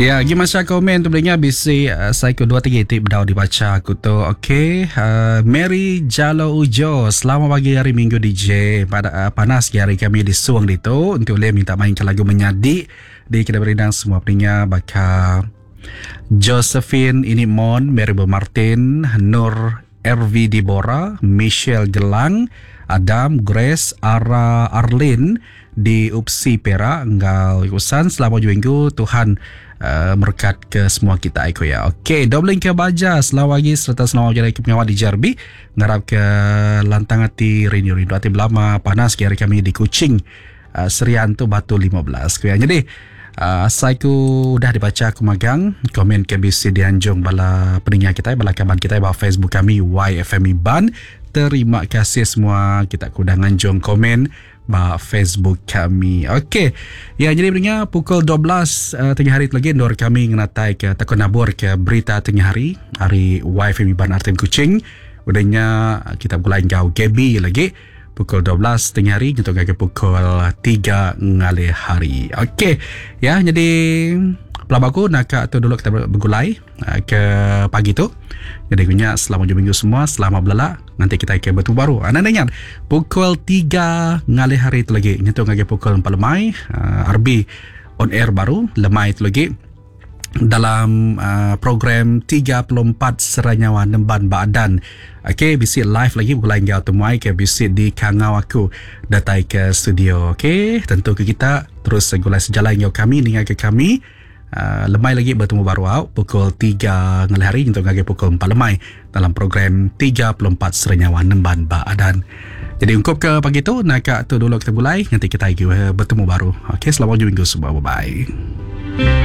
Ya, gimana komen tu belinya bisi saya kedua tiga tip dah dibaca aku tu. Okey, Mary Jalo Ujo, selamat pagi hari Minggu DJ. Pada panas hari kami di Suang itu untuk boleh minta mainkan lagu Menyadi di kita beridang semua punya bakal Josephine Inimon, Mary Martin, Nur RV Dibora, Michelle Gelang, Adam, Grace, Arlin di Upsi Perak, Enggal Ikusan. Selamat minggu, Tuhan berkat ke semua kita Iko ya. Okey, Dobling ke Baja, selamat pagi serta selamat jadi pengawal di Jarbi. Ngarap ke lantang hati rindu hati belama panas hari kami di Kuching. Serian tu Batu 15. Kuya. Jadi saya ku dah dibaca aku magang komen KBC di Anjung bala pendengar kita, bala kawan kita bala Facebook kami YFM Ban. Terima kasih semua kita ku dah nganjung komen ba Facebook kami. Okey. Ya, jadi pendengar pukul 12 tengah hari lagi ndor kami ngenatai ke takon nabur ke berita tengah hari YFM Ban Artem Kuching. Udahnya kita mulai gau GB lagi pukul 12 tengah hari untuk ke pukul 3 ngalih hari. Okey. Ya, jadi pelabaku nak tu dulu kita bergulai ke pagi tu. Jadi punya selamat minggu semua, selamat belala. Nanti kita ke betul baru. Anda ingat pukul 3 ngalih hari itu lagi. Nyentuh lagi pukul 4 lemai RB on air baru lemai itu lagi dalam program 34 Seranyawan Nemban Badan. Okey, bisi live lagi pukul lain gau temui ke bisi di Kangau aku datai ke studio. Okey, tentu ke kita terus gulai sejalan gau kami dengan ke kami. Lemai lagi bertemu baru out pukul 3 ngalih hari untuk lagi pukul 4 lemai dalam program 34 Seranyawan Nemban Badan. Jadi ungkup ke pagi tu nak tu dulu kita mulai, nanti kita lagi bertemu baru. Okey, selamat minggu semua. Bye bye.